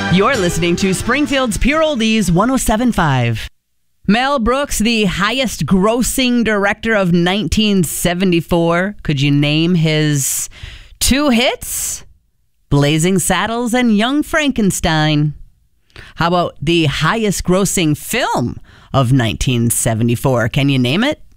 You're listening to Springfield's Pure Oldies 107.5. Mel Brooks, the highest grossing director of 1974. Could you name his two hits? Blazing Saddles and Young Frankenstein. How about the highest grossing film of 1974? Can you name it?